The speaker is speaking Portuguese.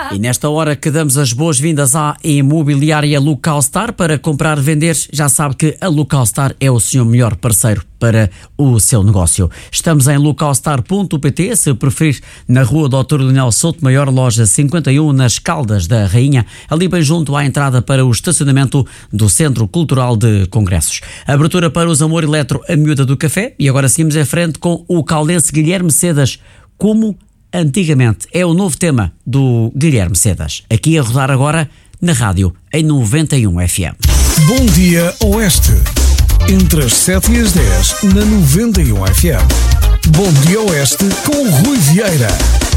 E nesta hora que damos as boas-vindas à imobiliária Localstar para comprar, vender, já sabe que a Localstar é o seu melhor parceiro para o seu negócio. Estamos em localstar.pt, se preferir, na rua Dr. Leonel Souto Maior, loja 51, nas Caldas da Rainha, ali bem junto à entrada para o estacionamento do Centro Cultural de Congressos. Abertura para os Amor Eletro, a miúda do café, e agora seguimos em frente com o caldense Guilherme Sedas, como antigamente. É o novo tema do Guilherme Sedas, aqui a rodar agora na rádio, em 91 FM. Bom dia, Oeste. Entre as 7 e as 10, na 91 FM. Bom dia, Oeste, com Rui Vieira.